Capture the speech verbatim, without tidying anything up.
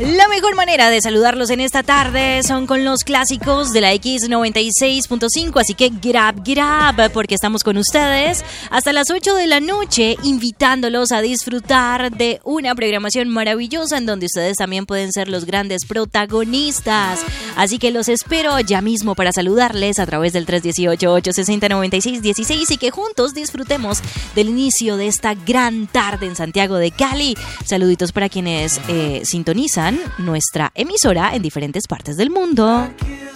La mejor manera de saludarlos en esta tarde son con los clásicos de la X noventa y seis punto cinco, así que grab, grab, porque estamos con ustedes hasta las ocho de la noche, invitándolos a disfrutar de una programación maravillosa en donde ustedes también pueden ser los grandes protagonistas. Así que los espero ya mismo para saludarles a través del tres uno ocho, ocho seis cero, nueve seis uno seis y que juntos disfrutemos del inicio de esta gran tarde en Santiago de Cali. Saluditos para quienes eh, sintonizan nuestra emisora en diferentes partes del mundo.